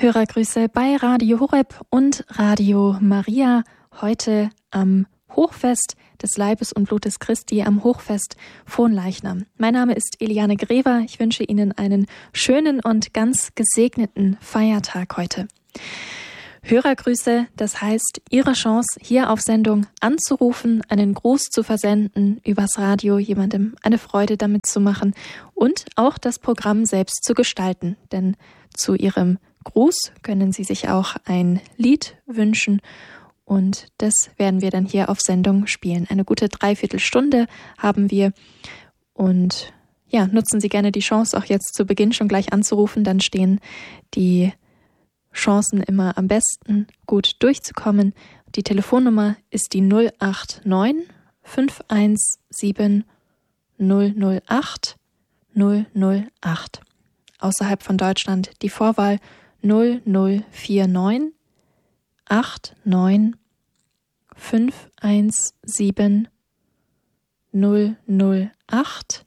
Hörergrüße bei Radio Horeb und Radio Maria heute am Hochfest des Leibes und Blutes Christi, am Hochfest Fronleichnam. Mein Name ist Eliane Grever. Ich wünsche Ihnen einen schönen und ganz gesegneten Feiertag heute. Hörergrüße, das heißt Ihre Chance, hier auf Sendung anzurufen, einen Gruß zu versenden, übers Radio jemandem eine Freude damit zu machen und auch das Programm selbst zu gestalten. Denn zu Ihrem Gruß können Sie sich auch ein Lied wünschen und das werden wir dann hier auf Sendung spielen. Eine gute Dreiviertelstunde haben wir und ja, nutzen Sie gerne die Chance, auch jetzt zu Beginn schon gleich anzurufen, dann stehen die Chancen immer am besten, gut durchzukommen. Die Telefonnummer ist die 089 517 008 008. Außerhalb von Deutschland die Vorwahl 0049 89 517 008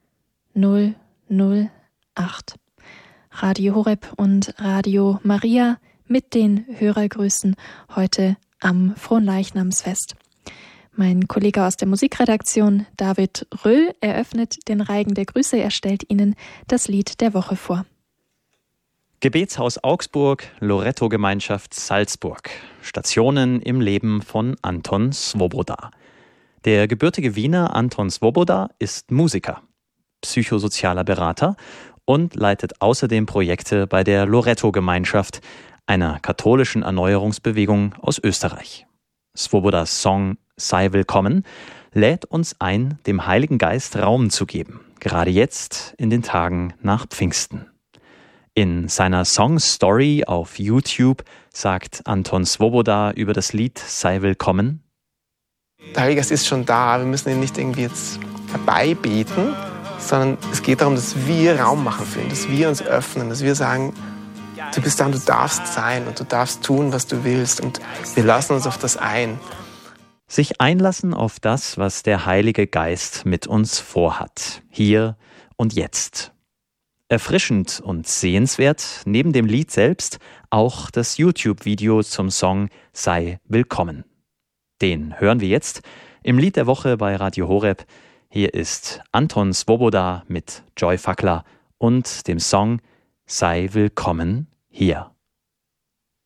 008. Radio Horeb und Radio Maria mit den Hörergrüßen heute am Fronleichnamsfest. Mein Kollege aus der Musikredaktion, David Röhl, eröffnet den Reigen der Grüße. Er stellt Ihnen das Lied der Woche vor. Gebetshaus Augsburg, Loretto-Gemeinschaft Salzburg. Stationen im Leben von Anton Swoboda. Der gebürtige Wiener Anton Swoboda ist Musiker, psychosozialer Berater und leitet außerdem Projekte bei der Loretto-Gemeinschaft, einer katholischen Erneuerungsbewegung aus Österreich. Swobodas Song Sei willkommen lädt uns ein, dem Heiligen Geist Raum zu geben, gerade jetzt in den Tagen nach Pfingsten. In seiner Song-Story auf YouTube sagt Anton Swoboda über das Lied Sei willkommen: Der Heilige Geist ist schon da, wir müssen ihn nicht irgendwie jetzt herbeibeten, sondern es geht darum, dass wir Raum machen für ihn, dass wir uns öffnen, dass wir sagen, du bist da und du darfst sein und du darfst tun, was du willst und wir lassen uns auf das ein. Sich einlassen auf das, was der Heilige Geist mit uns vorhat, hier und jetzt. Erfrischend und sehenswert, neben dem Lied selbst, auch das YouTube-Video zum Song Sei willkommen. Den hören wir jetzt im Lied der Woche bei Radio Horeb. Hier ist Anton Swoboda mit Joy Fackler und dem Song Sei willkommen hier.